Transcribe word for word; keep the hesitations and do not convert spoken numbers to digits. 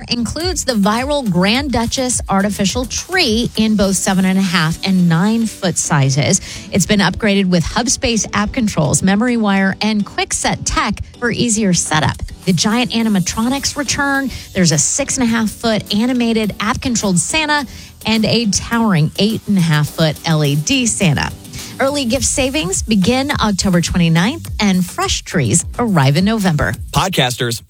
That includes the viral Grand Duchess artificial tree in both seven and a half and nine foot sizes. It's been upgraded with Hubspace app controls, memory wire, and quick set tech for easier setup. The giant animatronics return. There's a six and a half foot animated app controlled Santa and a towering eight and a half foot L E D Santa. Early gift savings begin October twenty-ninth and fresh trees arrive in November. Podcasters,